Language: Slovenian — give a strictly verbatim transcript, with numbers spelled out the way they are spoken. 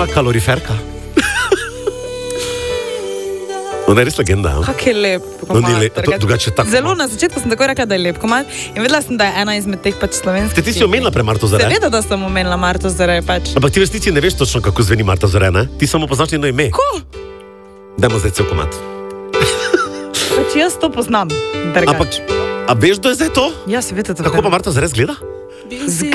moja kaloriferka. Ona je res legenda. Kak je lep komad. No, ni lep, to, drugače tako. Zelo na začetku sem tako rekla, da je lep komad in vedela sem, da je ena izmed teh pač slovenskih. Te ti si omenila pre Marto Zore? Seveda, da sem omenila Marto Zore pač. Ampak ti v resnici ne veš točno, kako zveni Marta Zore, ne? Ti samo poznaš njeno ime. Ko? Dajmo zdaj cel komad. Pač jaz to poznam. Ampak, a veš, da je zdaj to? Ja, seveda to. Kako pa Marta Zore zgleda?